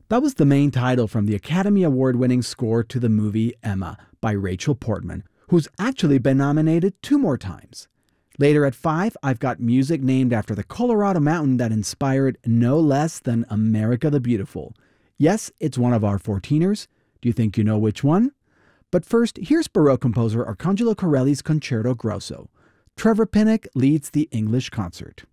That was the main title from the Academy Award-winning score to the movie Emma by Rachel Portman, who's actually been nominated 2 more times. Later at 5, I've got music named after the Colorado mountain that inspired no less than America the Beautiful. Yes, it's one of our 14ers. Do you think you know which one? But first, here's Baroque composer Arcangelo Corelli's Concerto Grosso. Trevor Pinnock leads the English concert.